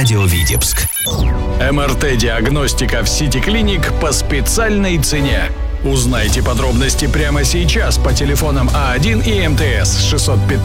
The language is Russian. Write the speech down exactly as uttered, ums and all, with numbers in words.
Радио Витебск. эм эр тэ-диагностика в Сити Клиник по специальной цене. Узнайте подробности прямо сейчас по телефонам А один и эм тэ эс шестьсот пятнадцать